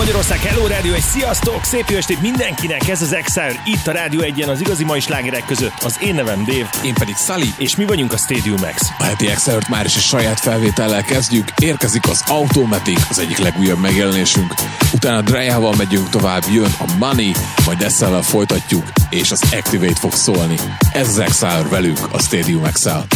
Magyarország, Hello Rádió, egy sziasztok! Szép jó estét mindenkinek, ez az Exile, itt a Rádió 1-en az igazi mai slágerek között. Az én nevem Dave. Én pedig Sully. És mi vagyunk a Stadium Max. A heti Exile-t már is a saját felvétellel kezdjük. Érkezik az Automatic, az egyik legújabb megjelenésünk. Utána Dryával megyünk tovább, jön a Money, majd Essel-vel folytatjuk, és az Activate fog szólni. Ez az Exile velünk, a Stadium Exile.